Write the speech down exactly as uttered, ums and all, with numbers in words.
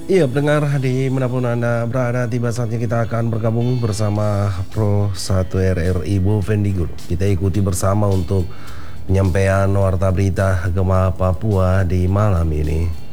Iya, pendengar dimanapun Anda berada, tiba saatnya kita akan bergabung bersama Pro satu R R I Bovendigul. Kita ikuti bersama untuk penyampaian warta berita Gema Papua di malam ini.